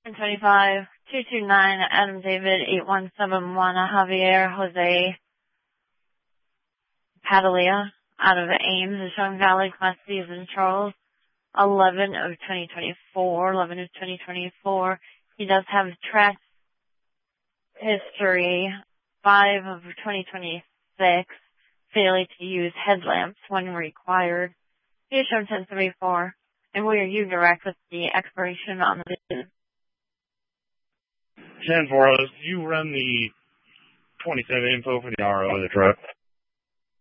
25 229 Adam David 8171 Javier Jose Padilla out of Ames, Ashong Valley, Class C is in Charles. 11 of 2024. 11 of 2024. He does have track history. 5 of 2026. Failure to use headlamps when required. He is shown 1034. And we are you direct with the expiration on the vision. 10-4, you run the 27 info for the RO of the truck.